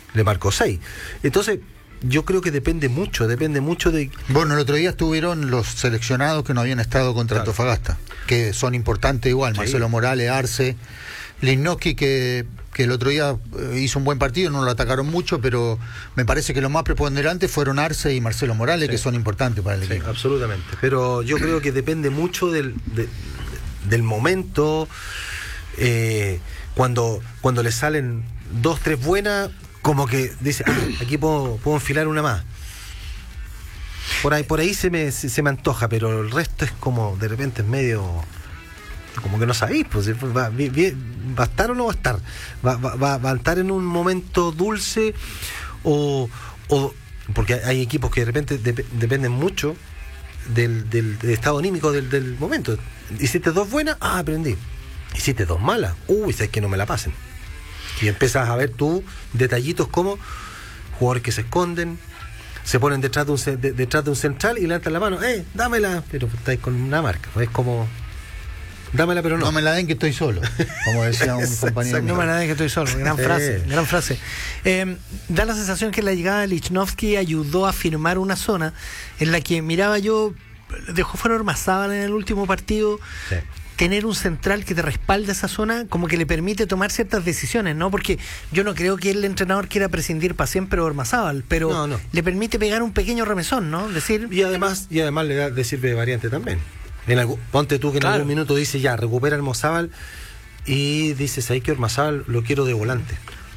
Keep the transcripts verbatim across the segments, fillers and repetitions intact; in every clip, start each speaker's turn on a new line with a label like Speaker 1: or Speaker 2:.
Speaker 1: le marcó seis. Entonces, yo creo que depende mucho, depende mucho de...
Speaker 2: Bueno, el otro día estuvieron los seleccionados que no habían estado contra claro. Antofagasta, que son importantes igual, sí. Marcelo Morales, Arce, Lichnowsky, que, que el otro día hizo un buen partido, no lo atacaron mucho, pero me parece que los más preponderantes fueron Arce y Marcelo Morales, sí. que son importantes para el
Speaker 1: sí,
Speaker 2: equipo.
Speaker 1: Absolutamente, pero yo creo que depende mucho del, de, del momento, eh, cuando, cuando le salen dos, tres buenas... Como que dice, ah, aquí puedo, puedo enfilar una más. Por ahí, por ahí se me, se, se me antoja, pero el resto es como, de repente es medio, como que no sabéis, pues, va, va a estar o no va a estar. Va, va, va a estar en un momento dulce o, o porque hay equipos que de repente de, dependen mucho del, del, del estado anímico del, del momento. Hiciste dos buenas, ah, aprendí. Hiciste dos malas, uy, sabes que no me la pasen. Y empiezas a ver tú detallitos como jugadores que se esconden, se ponen detrás de un, de, detrás de un central y levantan la mano, ¡eh, dámela! Pero estáis con una marca, es como, dámela pero no.
Speaker 2: No me la den que estoy solo, como decía un compañero.
Speaker 3: No me la den que estoy solo, gran frase, eh. gran frase. Eh, da la sensación que la llegada de Lichnowsky ayudó a firmar una zona en la que miraba yo, dejó fuera Ormazábal en el último partido. Sí. Tener un central que te respalde esa zona como que le permite tomar ciertas decisiones, ¿no? Porque yo no creo que el entrenador quiera prescindir para siempre de Ormazábal, pero no, no. le permite pegar un pequeño remesón, ¿no? Decir,
Speaker 1: y además y además le, da, le sirve de variante también. En algún, ponte tú que en claro. algún minuto dice ya, recupera Ormazábal y dices ahí que Ormazábal lo quiero de volante.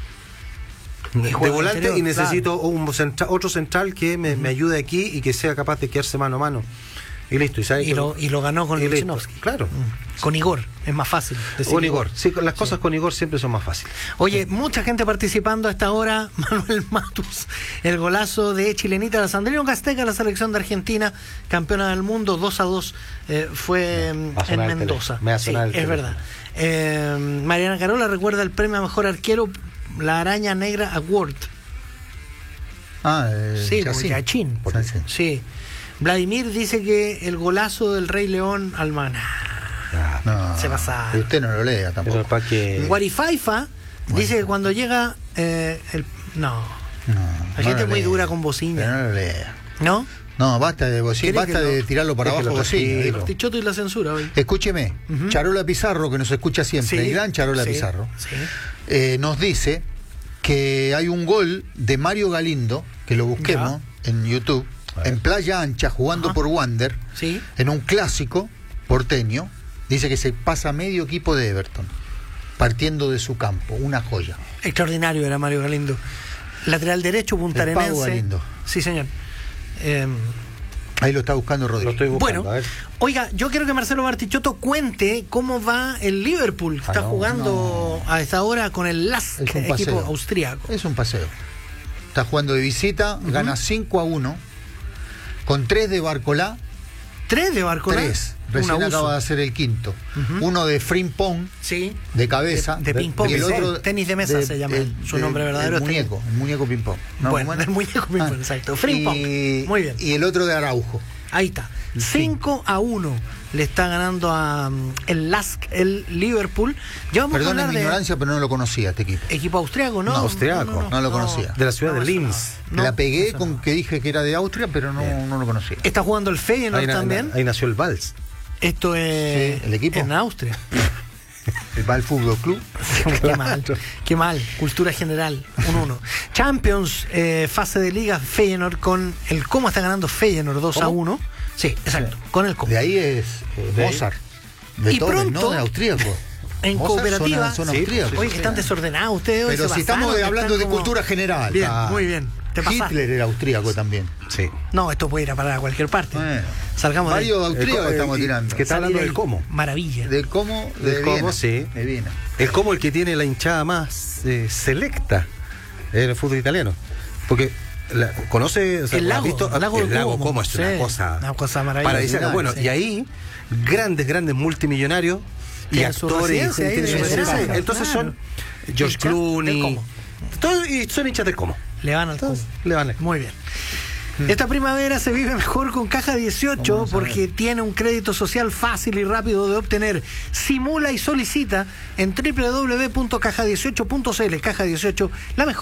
Speaker 1: De volante interior, y necesito claro. un central, otro central que me, uh-huh. me ayude aquí y que sea capaz de quedarse mano a mano. Y listo, y, sabes
Speaker 3: y,
Speaker 1: que
Speaker 3: lo, y lo ganó con Lichnowsky.
Speaker 1: Claro.
Speaker 3: Mm. Con Igor, es más fácil.
Speaker 1: Con Igor, sí, las cosas sí. con Igor siempre son más fáciles.
Speaker 3: Oye, mucha gente participando a esta hora. Manuel Matus, el golazo de Chilenita, la Sandrino Casteca, la selección de Argentina, campeona del mundo, dos a dos, eh, fue en Mendoza. Me sí, es teléfono. Verdad. Eh, Mariana Carola recuerda el premio a mejor arquero, la Araña Negra Award.
Speaker 2: Ah, eh,
Speaker 3: sí, Yachín. Sí. Vladimir dice que el golazo del Rey León al Maná.
Speaker 2: No,
Speaker 3: se pasa.
Speaker 2: Usted no lo lea tampoco.
Speaker 1: Para que...
Speaker 3: Guarifaifa bueno. dice que cuando llega eh, el. No. no La gente no es muy lea. dura con bocina.
Speaker 2: Pero no lo lea.
Speaker 3: ¿No?
Speaker 2: No, basta de bocina, basta de tirarlo para abajo bocina.
Speaker 3: El Tichoto y la censura hoy.
Speaker 2: Escúcheme, uh-huh. Charola Pizarro, que nos escucha siempre, sí. el gran Charola sí. Pizarro, sí. Eh, nos dice que hay un gol de Mario Galindo, que lo busquemos ya. en YouTube. En Playa Ancha, jugando Ajá. por Wander, ¿sí? en un clásico porteño, dice que se pasa medio equipo de Everton, partiendo de su campo, una joya.
Speaker 3: Extraordinario era Mario Galindo. Lateral derecho, puntarenense.
Speaker 2: El Pau Galindo.
Speaker 3: Sí, señor. Eh,
Speaker 2: Ahí lo está buscando Rodrigo.
Speaker 1: Lo estoy buscando,
Speaker 3: bueno, oiga, yo quiero que Marcelo Bartichotto cuente cómo va el Liverpool, que ah, está no, jugando no. a esta hora con el Lask, equipo austríaco.
Speaker 2: Es un paseo. Está jugando de visita, uh-huh. gana cinco a uno. Con tres de Barcolá.
Speaker 3: ¿Tres de Barcolá?
Speaker 2: Tres. Recién acaba de hacer el quinto. Uh-huh. Uno de Frimpong,
Speaker 3: sí.
Speaker 2: de cabeza.
Speaker 3: De, de ping-pong.
Speaker 2: Y el otro,
Speaker 3: tenis de mesa de, se llama el, su nombre
Speaker 2: el,
Speaker 3: verdadero.
Speaker 2: El muñeco, el muñeco ping-pong.
Speaker 3: ¿No? Bueno, el muñeco ping-pong, ah. exacto. Frimpong. Muy bien.
Speaker 2: Y el otro de Araujo.
Speaker 3: Ahí está. cinco a uno le está ganando a um, el Lask, el Liverpool. Ya vamos
Speaker 2: Perdón
Speaker 3: a
Speaker 2: mi ignorancia, pero no lo conocía este equipo.
Speaker 3: Equipo austriaco, ¿no?
Speaker 2: No, austriaco, no, no, no, no lo conocía.
Speaker 1: De la ciudad no, de Linz.
Speaker 2: No, la pegué con no. que dije que era de Austria, pero no, no lo conocía.
Speaker 3: Está jugando el Feyenoord ahí, también.
Speaker 1: Ahí nació el Vals.
Speaker 3: Esto es
Speaker 2: sí, el equipo
Speaker 3: en Austria.
Speaker 2: El Val Fútbol Club.
Speaker 3: Qué mal, qué mal. Cultura general, uno uno. Champions, eh, fase de liga, Feyenoord con el Como está ganando Feyenoord dos a uno. Sí, exacto, sí. Con el Como.
Speaker 2: De ahí es eh, de Mozart. De
Speaker 3: y
Speaker 2: Torres,
Speaker 3: pronto,
Speaker 2: ¿no? De austríaco.
Speaker 3: En
Speaker 2: Mozart
Speaker 3: cooperativa.
Speaker 2: Son, son
Speaker 3: sí,
Speaker 2: austríacos.
Speaker 3: Oye, que están desordenados ustedes.
Speaker 2: Pero
Speaker 3: hoy
Speaker 2: si estamos de, hablando de
Speaker 3: como...
Speaker 2: cultura general.
Speaker 3: Bien,
Speaker 2: ah,
Speaker 3: muy bien.
Speaker 2: Hitler era austríaco también.
Speaker 1: Sí.
Speaker 3: No, esto puede ir a parar a cualquier parte. Bueno, salgamos de
Speaker 2: varios austríacos estamos tirando.
Speaker 1: Que está hablando del Como.
Speaker 3: Maravilla.
Speaker 2: Del Como, de
Speaker 1: del Como, sí.
Speaker 2: De Viena.
Speaker 1: El Como, el que tiene la hinchada más eh, selecta en el fútbol italiano. Porque la, conoce, o sea,
Speaker 3: el lago,
Speaker 1: visto,
Speaker 3: el lago,
Speaker 1: el lago
Speaker 3: Como,
Speaker 1: Como es sí, una cosa,
Speaker 3: una cosa maravillosa.
Speaker 1: Bueno, sí. Y ahí grandes, grandes multimillonarios y actores. Y,
Speaker 3: ahí,
Speaker 1: entonces claro. son George Clooney. Todos y son hinchas del Como.
Speaker 3: Le van al Como.
Speaker 1: Le van al
Speaker 3: Muy bien. Esta primavera se vive mejor con Caja dieciocho porque tiene un crédito social fácil y rápido de obtener. Simula y solicita en doble u doble u doble u punto caja dieciocho punto c l. Caja dieciocho, la mejor